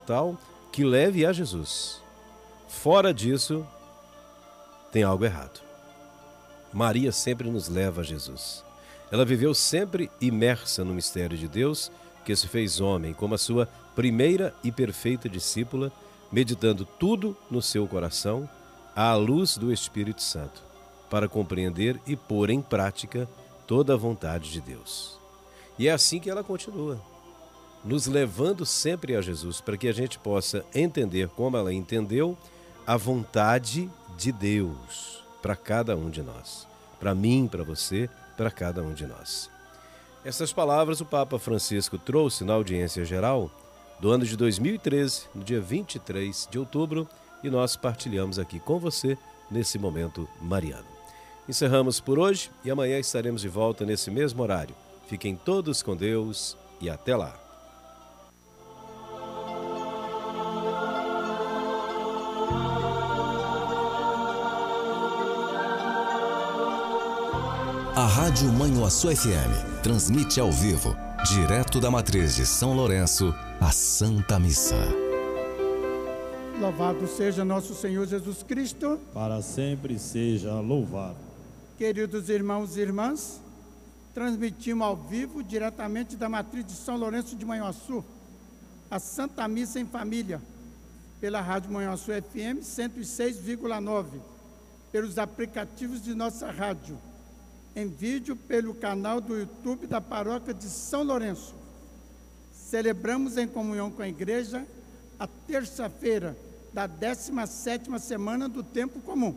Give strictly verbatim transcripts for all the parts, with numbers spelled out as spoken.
tal que leve a Jesus. Fora disso, tem algo errado. Maria sempre nos leva a Jesus. Ela viveu sempre imersa no mistério de Deus, que se fez homem, como a sua primeira e perfeita discípula, meditando tudo no seu coração, à luz do Espírito Santo, para compreender e pôr em prática toda a vontade de Deus. E é assim que ela continua, nos levando sempre a Jesus, para que a gente possa entender, como ela entendeu, a vontade de Deus para cada um de nós. Para mim, para você, para cada um de nós. Essas palavras o Papa Francisco trouxe na audiência geral do ano de dois mil e treze, no dia vinte e três de outubro, e nós partilhamos aqui com você nesse momento mariano. Encerramos por hoje e amanhã estaremos de volta nesse mesmo horário. Fiquem todos com Deus e até lá. A Rádio Manhuaçu F M transmite ao vivo, direto da matriz de São Lourenço, a Santa Missa. Louvado seja nosso Senhor Jesus Cristo. Para sempre seja louvado. Queridos irmãos e irmãs, transmitimos ao vivo, diretamente da matriz de São Lourenço de Manhuaçu, a Santa Missa em Família, pela Rádio Manhuaçu F M cento e seis vírgula nove, pelos aplicativos de nossa rádio, em vídeo pelo canal do YouTube da Paróquia de São Lourenço. Celebramos em comunhão com a Igreja a terça-feira da décima sétima semana do Tempo Comum.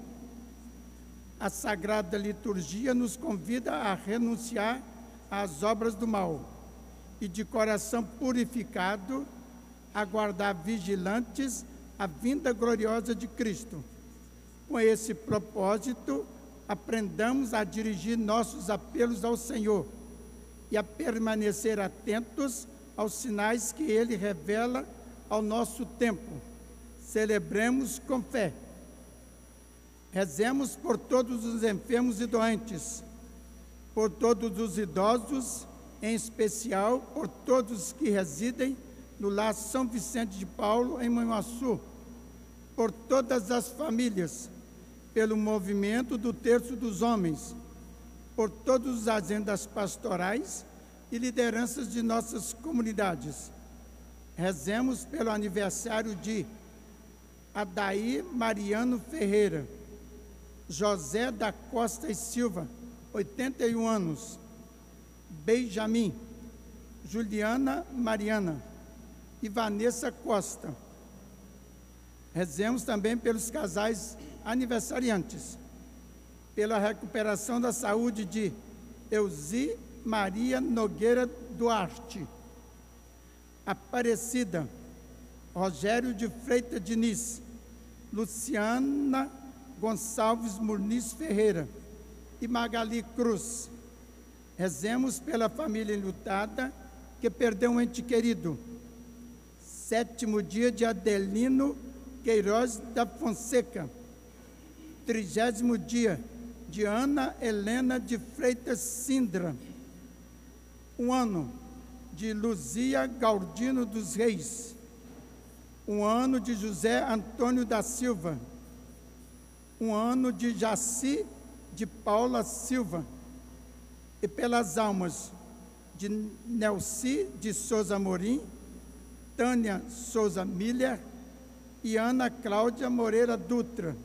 A Sagrada Liturgia nos convida a renunciar às obras do mal e, de coração purificado, aguardar vigilantes a vinda gloriosa de Cristo. Com esse propósito, aprendamos a dirigir nossos apelos ao Senhor e a permanecer atentos aos sinais que Ele revela ao nosso tempo. Celebremos com fé. Rezemos por todos os enfermos e doentes, por todos os idosos, em especial por todos que residem no Lar São Vicente de Paulo, em Manhuaçu, por todas as famílias, pelo movimento do Terço dos Homens, por todas as agendas pastorais e lideranças de nossas comunidades. Rezemos pelo aniversário de Adair Mariano Ferreira, José da Costa e Silva, oitenta e um anos, Benjamin, Juliana Mariana e Vanessa Costa. Rezemos também pelos casais aniversariantes, pela recuperação da saúde de Elzi Maria Nogueira Duarte, Aparecida, Rogério de Freitas Diniz, Luciana Gonçalves Muniz Ferreira e Magali Cruz. Rezemos pela família enlutada que perdeu um ente querido. Sétimo dia de Adelino Queiroz da Fonseca. Trigésimo dia de Ana Helena de Freitas Sindra. Um ano de Luzia Galdino dos Reis. Um ano de José Antônio da Silva. Um ano de Jaci de Paula Silva. E pelas almas de Nelci de Souza Morim, Tânia Souza Miller e Ana Cláudia Moreira Dutra.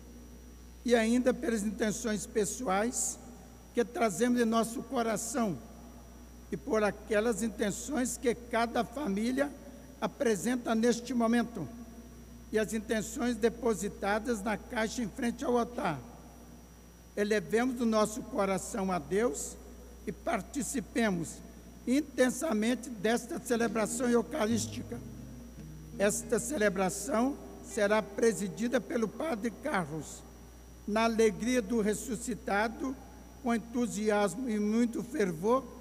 E ainda pelas intenções pessoais que trazemos em nosso coração e por aquelas intenções que cada família apresenta neste momento e as intenções depositadas na caixa em frente ao altar. Elevemos o nosso coração a Deus e participemos intensamente desta celebração eucarística. Esta celebração será presidida pelo Padre Carlos, na alegria do ressuscitado, com entusiasmo e muito fervor,